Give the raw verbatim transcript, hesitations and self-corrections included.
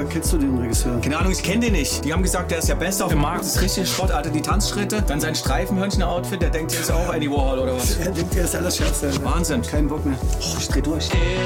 kennst du den Regisseur? Keine Ahnung, ich kenne den nicht. Die haben gesagt, der ist der Beste auf dem Markt. Das ist richtig Schrott, Alter. Die Tanzschritte, dann sein Streifenhörnchen-Outfit. Der denkt, der ist auch Andy Warhol oder was? Er denkt, er ist alles Schärfste. Wahnsinn. Kein Bock mehr. Oh, ich dreh durch.